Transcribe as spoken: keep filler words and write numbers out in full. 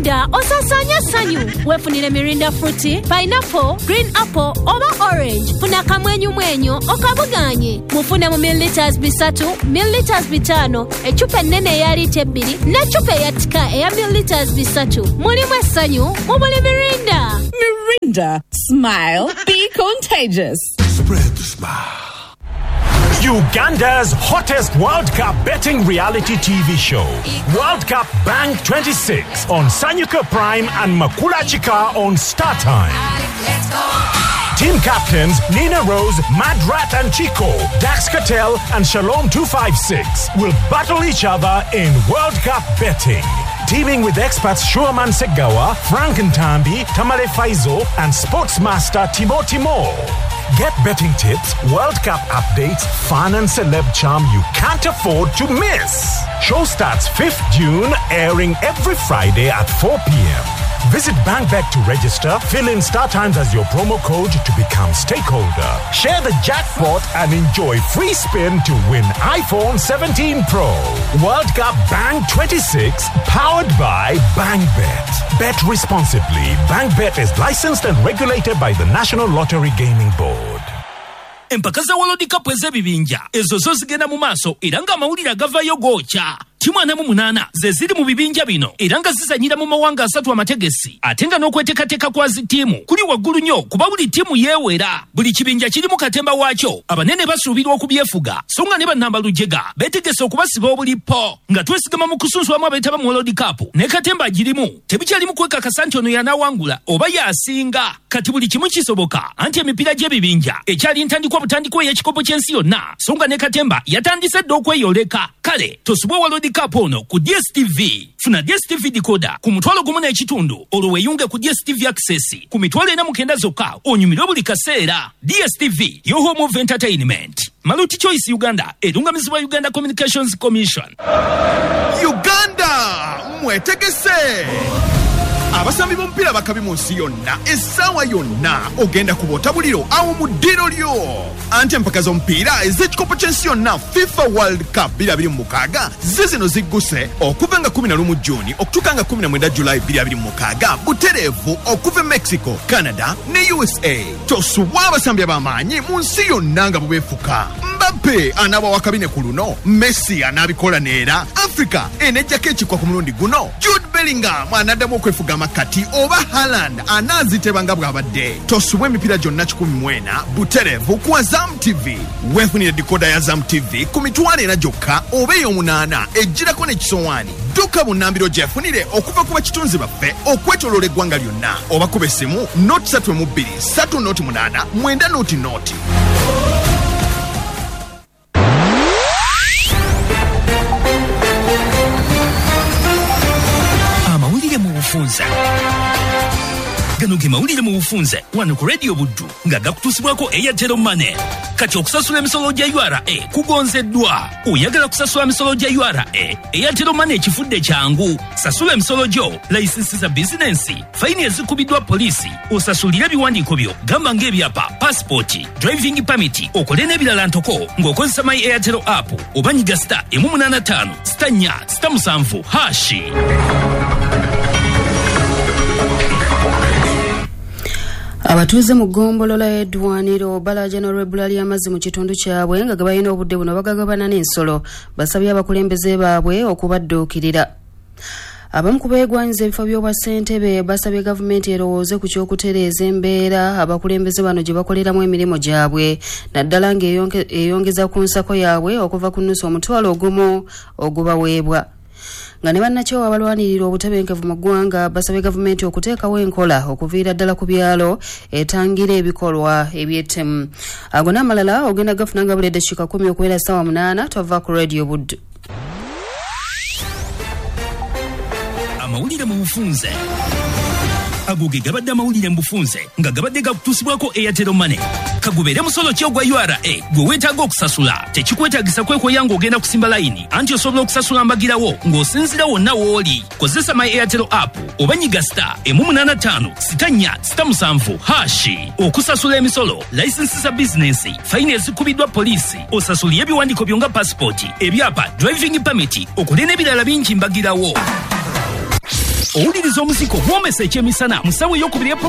Mirinda osasanya sanyu. Wefunire Mirinda fruity, pineapple, green apple, oba orange. Funa kamwenyu mwenyu okabuganye. Mufune mu milliliters bisatu, milliliters bitano, echupa nene ya lita bbiri, ne chupa ya tika ya milliliters bisatu. Mulimu essanyu, mubuli Mirinda. Mirinda, smile, be contagious. Spread the smile. Uganda's hottest World Cup betting reality T V show, World Cup Bang twenty-six on Sanyuka Prime and Makula Chika on Star Time. Let's go. Team captains Nina Rose, Mad Rat and Chico, Dax Cattell and Shalom two five six will battle each other in World Cup betting. Teaming with experts Shuaman Segawa, Frank Ntambi, Tamale Faizo and Sportsmaster Timo Timo. Get betting tips, World Cup updates, fun and celeb charm you can't afford to miss. Show starts fifth of June, airing every Friday at four p.m. Visit BankBet to register, fill in Star Times as your promo code to become stakeholder. Share the jackpot and enjoy free spin to win iPhone seventeen Pro. World Cup Bang twenty-six, powered by BankBet. Bet responsibly. BankBet is licensed and regulated by the National Lottery Gaming Board. Empakaza World Cup ezebibinja ezo zo zigenda mu maaso era nga amawulire agavayo goocha. Timu anamu munana ze ziri mu bibinja bino era nga zisanyira mu mawanga asatu amategesi ate nga n'okweteekateeka kwa zi tiimu kuli waggulu nnyo kuba buli tiimu yeewera. Buli kibinja kirimu katemba waakyo abanene basuubirwa okubyefuga so nga ne bannamba lujega beetegese okubasiba obulipo nga twesigama mu kusunsulwamu abeetaba mu World Cup ne katemba girimu tebikyalimu kwekakasa nti ono y'anaawangula oba y'asinga. Kati buli kimu kisoboka anti emipiira gy'ebibinja ekyali ntandikwa butandikwa ey'ekikopo ky'ensi yonna so nga ne katemba yatandise dda okweyoleka. Kale tosubwe World Cup ono ku D S T V. Funa D S T V decoder ku mutwalo gumu n'ekitundu olwo weeyunge ku D S T V access ku mitwalo ena mukenda zokka onyumirwe buli kaseera. D S T V yo home of entertainment. Maluti Choice Uganda erungamizibwa Uganda Communications Commission. Uganda mwetegese abasambi b'omupiira bakabi mu nsi yonna essaawa yonna ogenda ku botabuliro awo mu ddiro lyo. Anti empaka z'omupiira ez'ekikopo ky'ensi yonna FIFA World Cup bbiri abiri mu mukaaga zizino zigguse okuva nga kumi na lumu Juni okutuuka nga kumi na mwenda Julayi bbiri abiri mu mukaaga butereevu okuva Mexico, Canada ne U S A. Tosubwa abasambi ab'amaanyi mu nsi yonna nga bubeefuka. Mbappe anaaba wakabine ku luno, Messi anaabikola neera, Africa enejjako ekikwa ku mulundi guno, Jude Bellingham anaddamu okwefuga makati oba Haaland anaazitebanga bw'abadde. Tosubwa emipiira gyonna kikumi mu ena butereevu ku Azam T V. Weefunire dekoda ya Azam T V ku mitwalo ena gyokka oba ey'omunaana ejjirako n'ekisowaani. Dduka bunnambiro gyefunire okuva ku bakitunzi baffe okwetooloola eggwanga lyonna oba kuba essimu noti ssatu mu bbiri ssatu noti munaana mwenda noti noti. Amawulire mu bufunze. Gano ge mawulire mu bufunze wano ku Radio Buddu nga gakutuusibwako Airtel Money. Kati okusasula emisolo gya U R A kugonzeddwa. Oyagala kusasula emisolo gya U R A, Airtel Money ekifudde kyangu. Sasula emisolo gyo, layisinsi za bizinensi, fayini ezikubiddwa poliisi, osasulira ebiwandiiko byo gamba ng'ebyapa, passport, driving permit, okole n'ebirala ntoko ng'okozesa My Airtel app oba nyiga star emu munaana ttaano star nnya star musanvu hashi. Abatuuze mu ggombolola y'eddwaniro balaja n'olw'ebbula ly'amazzi mu kitundu kyabwe nga gabalina obudde buno bagagabana n'ensolo basabye abakulembeze baabwe okubadduukirira. Abamu ku beegwanyiza ebifo by'obwassentebe basabye gavumenti erowooze ku ky'okutereeza embeera abakulembeze bano gye bakoleramu emirimu gyabwe naddala ng'eyongeza ku nsako yaabwe okuva ku nnusu omutwalo ogumu ogubaweebwa. Nga ne bannakyo abalwanirira obutebenkevu mu ggwanga basabye gavumenti okuteekawo enkola okuviira ddala ku byalo etangira ebikolwa eby'ettemu. Ago n'amalala ogenda gafuna nga buli eddakiika kumi okubeera ssaawa munaana tova ku Radio Buddu. Amawulire mu bufunze. Ago ge gabadde amawulire mu bufunze nga gabadde gakutuusibwako Airtel Money. Kagubeere musolo ki ogwa U R A gwe weetaaga okusasula tekikwetaagisa kwekoya ng'ogenda kusimba layini anti osobola okusasula mbagirawo ng'osinzira wonna w'oli. Kozesa My Airtel app oba nyiga star emu munaana ttaano sita nnya sita musanvu hashi. Okusasula emisolo, layisinsi za bizinensi, fayini ezikubiddwa poliisi, osasulira ebiwandiiko byo nga passport, ebyapa, driving permit, okole n'ebirala bingi mbagirawo. owuliriza omuziko gwomesa ekyemisana musawo ey'okubiri